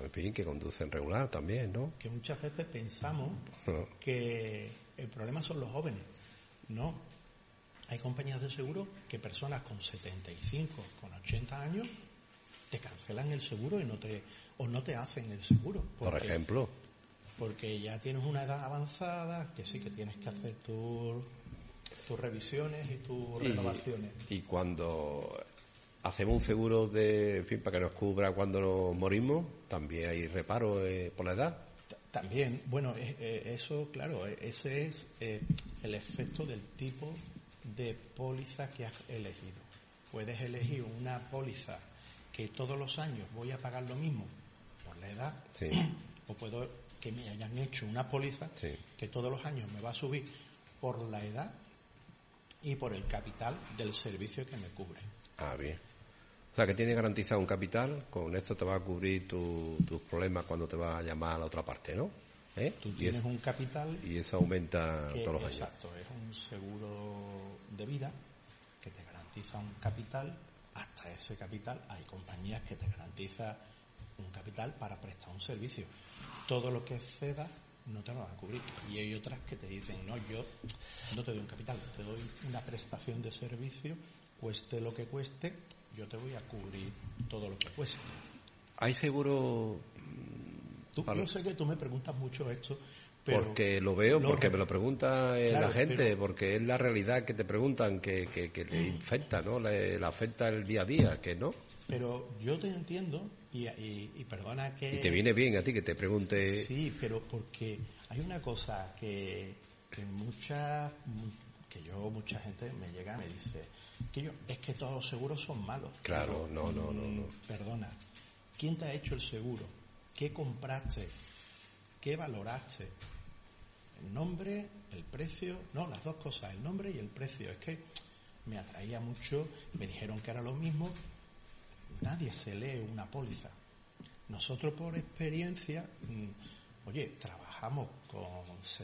en fin, que conducen regular también, ¿no? Que muchas veces pensamos que el problema son los jóvenes. No. Hay compañías de seguro que personas con 75, con 80 años te cancelan el seguro y no te hacen el seguro. Por ejemplo. Porque ya tienes una edad avanzada, que sí que tienes que hacer tus revisiones y tus renovaciones. Y cuando hacemos un seguro en fin, para que nos cubra cuando nos morimos, también hay reparo por la edad. También, bueno, eso, claro, ese es el efecto del tipo de póliza que has elegido. Puedes elegir una póliza que todos los años voy a pagar lo mismo por la edad, sí. O puedo que me hayan hecho una póliza sí. que todos los años me va a subir por la edad y por el capital del servicio que me cubre. Ah, bien. O sea, que tiene garantizado un capital, con esto te va a cubrir tus problemas cuando te vas a llamar a la otra parte, ¿no? Tú tienes un capital... Y eso aumenta todos los años. Exacto, es un seguro de vida que te garantiza un capital. Hasta ese capital hay compañías que te garantizan un capital para prestar un servicio. Todo lo que exceda no te lo van a cubrir. Y hay otras que te dicen, no, yo no te doy un capital, te doy una prestación de servicio, cueste lo que cueste, yo te voy a cubrir todo lo que cueste. ¿Hay seguro...? Yo sé que tú me preguntas mucho esto, pero... Porque lo veo, porque me lo pregunta la gente, porque es la realidad que te preguntan, que le infecta, ¿no? Le afecta el día a día, que no. Pero yo te entiendo y perdona que... Y te viene bien a ti que te pregunte... Sí, pero porque hay una cosa que mucha gente me llega y me dice es que todos los seguros son malos. Claro, pero, no. Perdona, ¿quién te ha hecho el seguro? ¿Qué compraste? ¿Qué valoraste? El nombre, el precio, no, las dos cosas, el nombre y el precio. Es que me atraía mucho, me dijeron que era lo mismo. Nadie se lee una póliza. Nosotros por experiencia, trabajamos con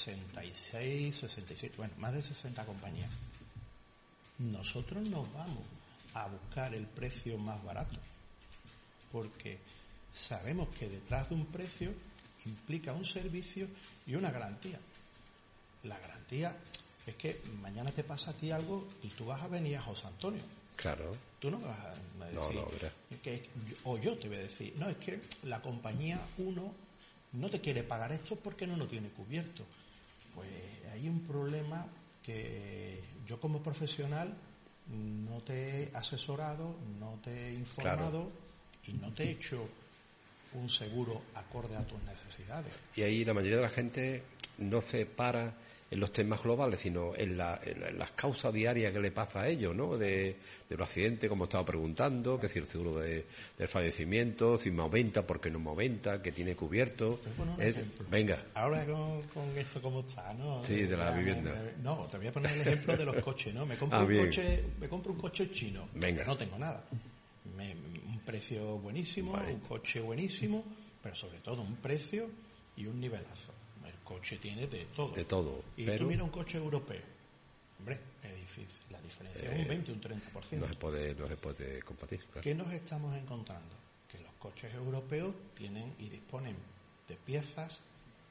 67, bueno, más de 60 compañías. Nosotros nos vamos a buscar el precio más barato, porque sabemos que detrás de un precio implica un servicio y una garantía. La garantía es que mañana te pasa a ti algo y tú vas a venir a José Antonio. Claro. Tú no me vas a decir, o yo te voy a decir, no, es que la compañía 1 no te quiere pagar esto porque no lo tiene cubierto. Pues hay un problema que yo como profesional no te he asesorado, no te he informado, y no te he hecho un seguro acorde a tus necesidades. Y ahí la mayoría de la gente no se para en los temas globales, sino en las causas diarias que le pasa a ellos, ¿no? De los accidentes, como estaba preguntando, que si el seguro del fallecimiento, si me aumenta, por qué no me aumenta, que tiene cubierto. Venga. Ahora con esto como está, ¿no? Sí, de la vivienda. Te voy a poner el ejemplo de los coches, ¿no? Me compro un coche chino. Venga. No tengo nada. Un precio buenísimo, vale. Un coche buenísimo, pero sobre todo un precio y un nivelazo. El coche tiene de todo. De todo. Y tú miras un coche europeo. Hombre, es difícil. La diferencia es un 20, un 30%. No se puede compartir. Claro. ¿Qué nos estamos encontrando? Que los coches europeos tienen y disponen de piezas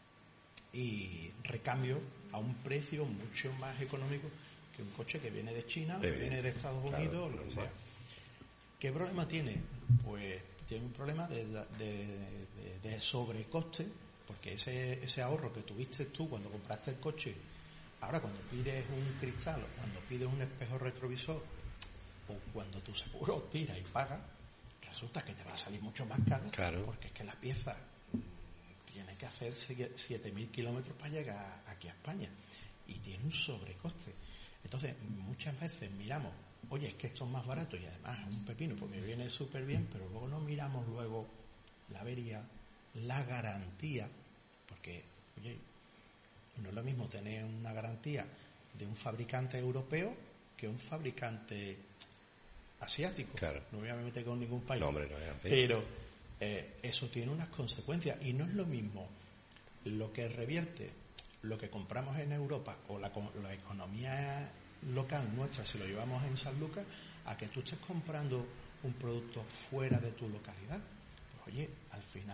y recambio a un precio mucho más económico que un coche que viene de China, que viene de Estados Unidos, o lo que sea. ¿Qué problema tiene? Pues tiene un problema de sobrecoste, porque ese ahorro que tuviste tú cuando compraste el coche, ahora cuando pides un cristal, o cuando pides un espejo retrovisor, o cuando tu seguro tira y paga, resulta que te va a salir mucho más caro, claro. Porque es que la pieza tiene que hacer 7.000 kilómetros para llegar aquí a España, y tiene un sobrecoste. Entonces, muchas veces miramos, oye, es que esto es más barato y además es un pepino porque viene súper bien, pero luego no miramos luego la avería, la garantía, porque, oye, no es lo mismo tener una garantía de un fabricante europeo que un fabricante asiático. Claro. No me voy a meter con ningún país. No, hombre, no es así. Pero eso tiene unas consecuencias y no es lo mismo lo que revierte lo que compramos en Europa o la economía local nuestra, si lo llevamos en San Lucas, a que tú estés comprando un producto fuera de tu localidad. Pues oye, al final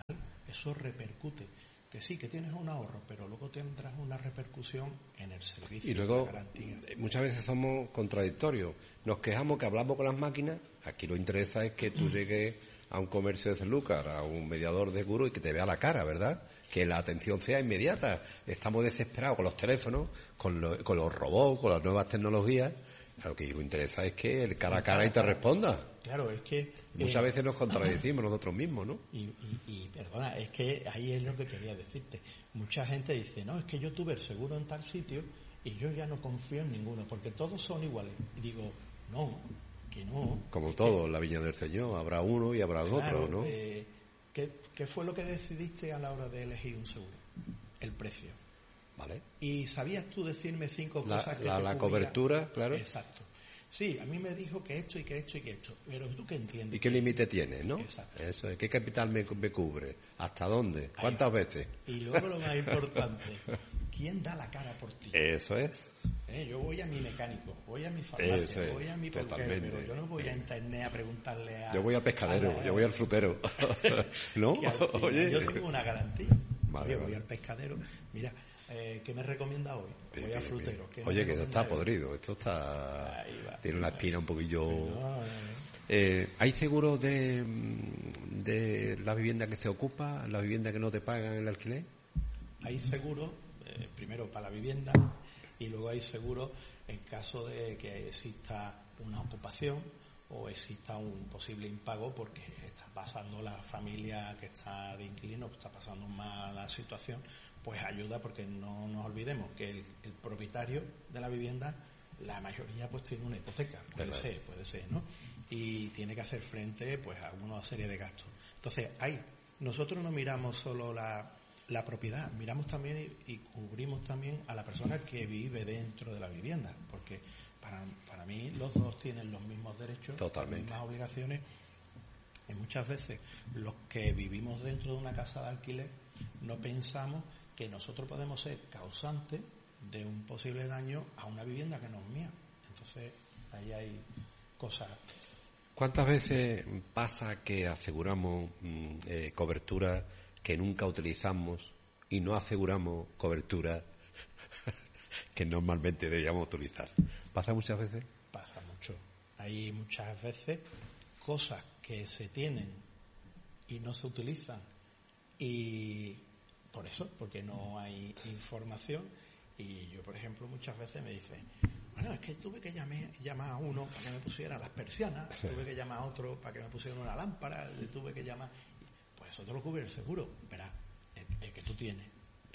eso repercute. Que sí, que tienes un ahorro, pero luego tendrás una repercusión en el servicio. Y luego, de la garantía. Muchas veces somos contradictorios. Nos quejamos que hablamos con las máquinas. Aquí lo interesa es que tú llegues a un comercio de Sanlúcar, a un mediador de seguro y que te vea la cara, ¿verdad? Que la atención sea inmediata. Estamos desesperados con los teléfonos, con los robots, con las nuevas tecnologías. Lo que nos interesa es que el cara a cara y te responda. Claro, es que... Muchas veces nos contradecimos nosotros mismos, ¿no? Y perdona, es que ahí es lo que quería decirte. Mucha gente dice, no, es que yo tuve el seguro en tal sitio y yo ya no confío en ninguno, porque todos son iguales. Y digo, no, que no. Como todo, en la viña del Señor, habrá uno y habrá otro, ¿no? ¿Qué fue lo que decidiste a la hora de elegir un seguro? El precio. Vale. ¿Y sabías tú decirme 5 cosas que la cobertura, claro. Exacto. Sí, a mí me dijo que esto y que esto y que esto. Pero tú qué entiendes. ¿Y qué límite tiene, no? Exacto. Eso es. ¿Qué capital me cubre? ¿Hasta dónde? ¿Cuántas veces? Y luego lo más importante, ¿quién da la cara por ti? Eso es. Yo voy a mi mecánico, voy a mi farmacia, voy a mi peluquero, pero yo no voy a internet a preguntarle a... Yo voy al pescadero, yo voy al frutero. ¿No? Oye, yo tengo una garantía. Vale, voy al pescadero. Mira, ¿qué me recomienda hoy? Voy al frutero. Oye, que esto está podrido, esto está... Tiene una espina un poquillo... ¿Hay seguros de la vivienda que se ocupa, la vivienda que no te pagan el alquiler? Hay seguros, primero para la vivienda, y luego hay seguros en caso de que exista una ocupación o exista un posible impago porque está pasando la familia que está de inquilino, está pasando una mala situación, pues ayuda, porque no nos olvidemos que el propietario de la vivienda, la mayoría pues tiene una hipoteca, puede ser, ¿no? Y tiene que hacer frente pues a una serie de gastos. Entonces, nosotros no miramos solo la propiedad, miramos también y cubrimos también a la persona que vive dentro de la vivienda, porque para mí los dos tienen los mismos derechos, totalmente, las mismas obligaciones, y muchas veces los que vivimos dentro de una casa de alquiler no pensamos que nosotros podemos ser causantes de un posible daño a una vivienda que no es mía. Entonces, ahí hay cosas. ¿Cuántas veces pasa que aseguramos cobertura que nunca utilizamos y no aseguramos cobertura que normalmente deberíamos utilizar? ¿Pasa muchas veces? Pasa mucho. Hay muchas veces cosas que se tienen y no se utilizan, y por eso, porque no hay información. Y yo, por ejemplo, muchas veces me dicen, bueno, es que tuve que llamar a uno para que me pusiera las persianas, tuve que llamar a otro para que me pusiera una lámpara, le tuve que llamar... Pues eso te lo cubre el seguro. Verá, el que tú tienes.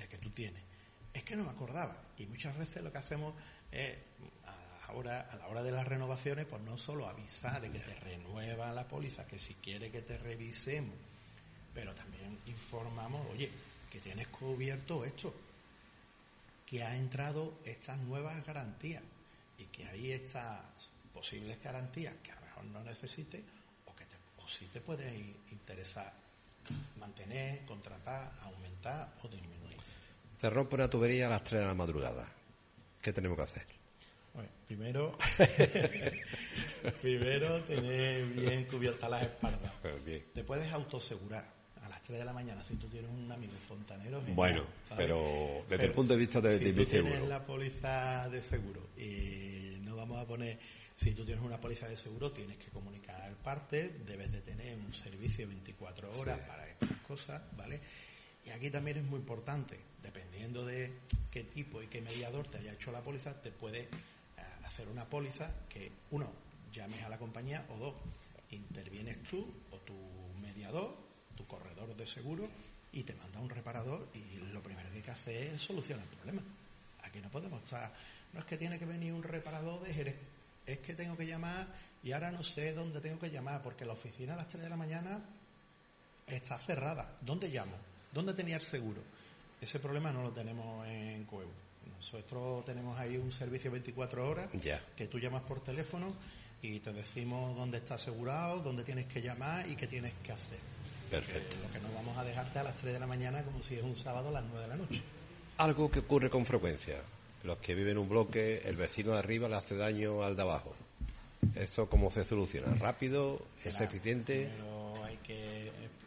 Es que no me acordaba. Y muchas veces lo que hacemos es, a la hora de las renovaciones, pues no solo avisar de que te renueva la póliza, que si quiere que te revisemos, pero también informamos, oye, que tienes cubierto esto, que ha entrado estas nuevas garantías y que hay estas posibles garantías que a lo mejor no necesites o sí te puede interesar mantener, contratar, aumentar o disminuir. Se rompe una tubería a las 3 de la madrugada. ¿Qué tenemos que hacer? Bueno, primero tener bien cubiertas las espaldas. Bien. Te puedes autoasegurar a las 3 de la mañana si tú tienes un amigo fontanero. Genial, bueno, ¿sabes? Pero desde el punto de vista de mi seguro. Si tú tienes la póliza de seguro y no vamos a poner... Si tú tienes una póliza de seguro, tienes que comunicar al parte, debes de tener un servicio 24 horas para estas cosas, ¿vale? Y aquí también es muy importante, dependiendo de qué tipo y qué mediador te haya hecho la póliza, te puede hacer una póliza que, uno, llames a la compañía, o dos, intervienes tú o tu mediador, tu corredor de seguro, y te manda un reparador, y lo primero que hay que hacer es solucionar el problema. Aquí no podemos estar, no es que tiene que venir un reparador de Jerez, es que tengo que llamar y ahora no sé dónde tengo que llamar porque la oficina a las 3 de la mañana está cerrada. ¿Dónde llamo? ¿Dónde tenía el seguro? Ese problema no lo tenemos en Coebu. Nosotros tenemos ahí un servicio 24 horas que tú llamas por teléfono y te decimos dónde está asegurado, dónde tienes que llamar y qué tienes que hacer. Perfecto. Lo que no vamos a dejarte a las 3 de la mañana como si es un sábado a las 9 de la noche. Algo que ocurre con frecuencia. Los que viven en un bloque, el vecino de arriba le hace daño al de abajo. ¿Eso cómo se soluciona? ¿Rápido? ¿Es eficiente? Pero hay que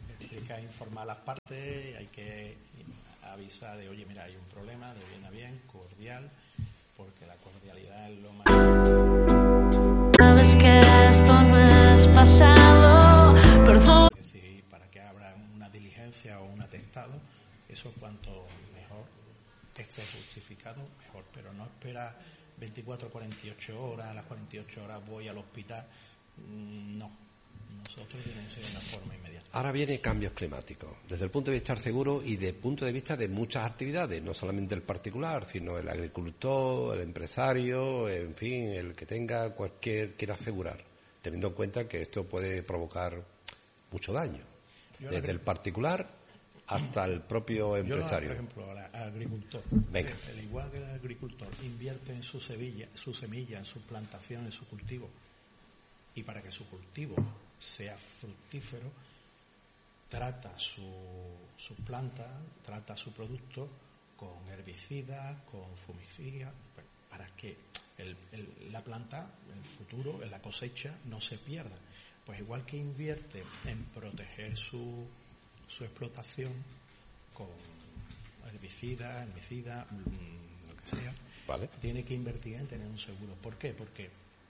que informar a las partes, hay que avisar de, oye, mira, hay un problema, de bien a bien, cordial, porque la cordialidad es lo más... Sabes que esto no es pasado, perdón. Sí, para que abra una diligencia o un atestado, eso cuanto mejor esté justificado, mejor, pero no espera 24 o 48 horas, a las 48 horas voy al hospital, no. Nosotros tienen que ser de una forma inmediata. Ahora viene cambios climáticos, desde el punto de vista del seguro y desde el punto de vista de muchas actividades, no solamente el particular, sino el agricultor, el empresario, en fin, el que tenga quiera asegurar, teniendo en cuenta que esto puede provocar mucho daño, desde el particular hasta el propio empresario. Por ejemplo, al agricultor. Venga. Al igual que el agricultor invierte en su semilla, en su plantación, en su cultivo, y para que su cultivo sea fructífero, trata su planta, trata su producto con herbicidas, con fungicidas, para que la planta, en el futuro, en la cosecha, no se pierda. Pues igual que invierte en proteger su explotación con herbicidas, lo que sea, ¿Vale? tiene que invertir en tener un seguro. ¿Por qué? Porque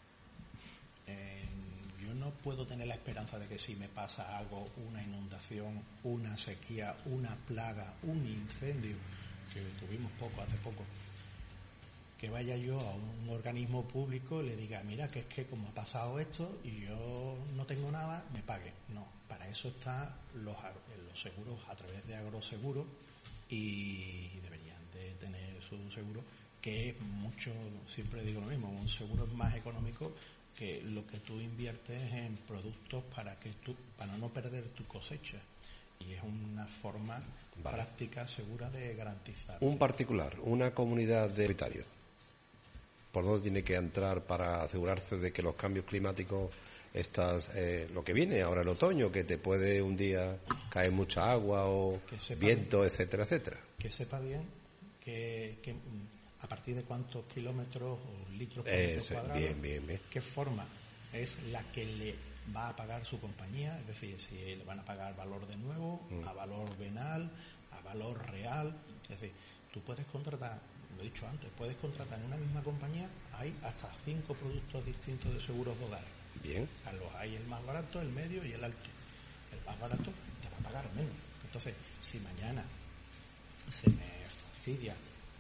yo no puedo tener la esperanza de que si me pasa algo, una inundación, una sequía, una plaga, un incendio, que tuvimos hace poco, que vaya yo a un organismo público y le diga, mira, que es que como ha pasado esto y yo no tengo nada, me pague. No, para eso están los seguros a través de Agroseguro, y deberían de tener su seguro, que es mucho, siempre digo lo mismo, un seguro es más económico que lo que tú inviertes en productos para no perder tu cosecha, y es una forma práctica, segura de garantizar. Un particular, una comunidad de propietarios, ¿por dónde tiene que entrar para asegurarse de que los cambios climáticos, lo que viene ahora el otoño, que te puede un día caer mucha agua o viento, bien, etcétera, etcétera? Que sepa bien que a partir de cuántos kilómetros o litros por metro cuadrado, bien. qué forma es la que le va a pagar su compañía, es decir, si le van a pagar valor de nuevo, a valor venal, a valor real. Es decir, tú puedes contratar, lo he dicho antes, puedes contratar en una misma compañía, hay hasta 5 productos distintos de seguros de hogar. Bien. O sea, hay el más barato, el medio y el alto. El más barato te va a pagar menos. Entonces, si mañana se me fastidia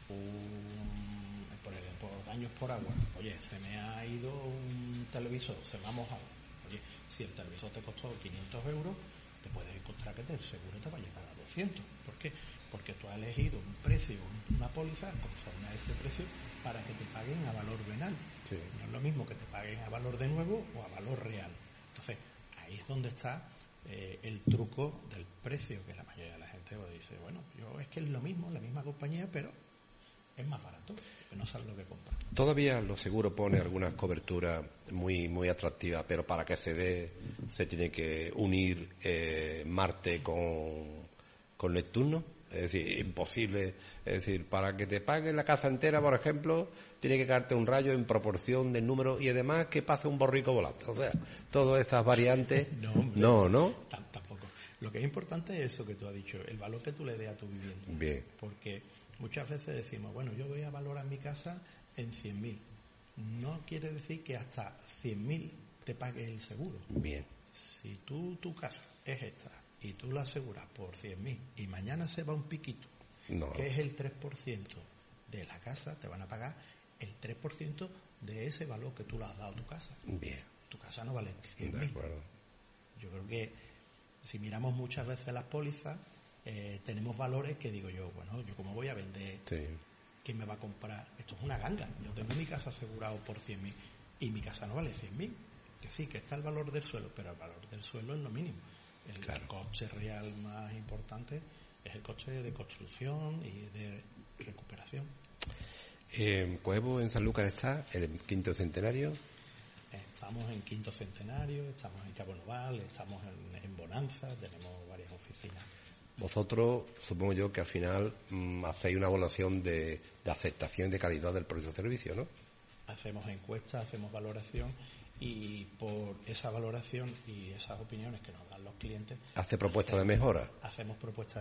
por daños por agua, oye, se me ha ido un televisor, se me ha mojado, oye, si el televisor te costó 500 euros, te puedes encontrar que el seguro te va a llegar a 200. ¿Por qué? Porque tú has elegido un precio, una póliza conforme a ese precio, para que te paguen a valor venal. Sí. No es lo mismo que te paguen a valor de nuevo o a valor real. Entonces, ahí es donde está el truco del precio, que la mayoría de la gente dice, bueno, es que es lo mismo, la misma compañía, pero es más barato, que no sabe lo que compra. Todavía los seguros pone algunas coberturas muy muy atractivas, pero para que se dé se tiene que unir Marte con Neptuno. Es decir, imposible. Es decir, para que te paguen la casa entera, por ejemplo, tiene que caerte un rayo en proporción del número, y además que pase un borrico volando. O sea, todas estas variantes. No. Tampoco. Lo que es importante es eso que tú has dicho, el valor que tú le des a tu vivienda. Bien. Porque muchas veces decimos, bueno, yo voy a valorar mi casa en 100.000. No quiere decir que hasta 100.000 te pague el seguro. Bien. Si tu casa es esta y tú la aseguras por 100.000 y mañana se va un piquito, que es el 3% de la casa, te van a pagar el 3% de ese valor que tú le has dado a tu casa. Bien. Tu casa no vale 100.000. De acuerdo. Yo creo que si miramos muchas veces las pólizas, tenemos valores que digo yo, bueno, yo como voy a vender, ¿quién me va a comprar? Esto es una ganga. Yo tengo mi casa asegurado por 100.000 y mi casa no vale 100.000. Que sí, que está el valor del suelo, pero el valor del suelo es lo mínimo. El coste real más importante es el coste de construcción y de recuperación. Coevo en Sanlúcar está el 5º centenario. Estamos en 5º centenario, estamos en Cabo Noval, estamos en Bonanza, tenemos varias oficinas. Vosotros, supongo yo que al final hacéis una evaluación de aceptación y de calidad del propio servicio, ¿no? Hacemos encuestas, hacemos valoración y por esa valoración y esas opiniones que nos dan los clientes hace propuestas de mejora. Hacemos propuestas